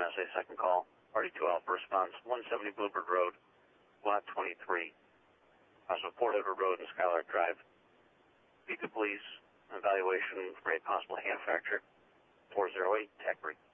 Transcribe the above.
MSA second call. Party 2 Alpha response, 170 Bluebird Road, lot 23. Also Port Edward Road and Skylark Drive. Speak to police, evaluation for a possible hand fracture, 408 TAC 3.